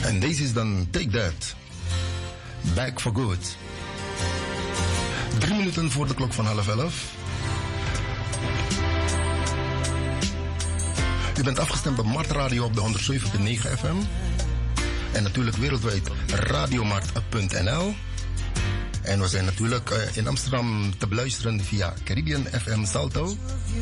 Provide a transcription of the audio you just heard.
En deze is dan Take That. Back for Good. 3 minuten voor de klok van 11:30. U bent afgestemd op Mart Radio op de 107.9 FM. En natuurlijk wereldwijd radiomart.nl. En we zijn natuurlijk in Amsterdam te beluisteren via Caribbean FM Salto.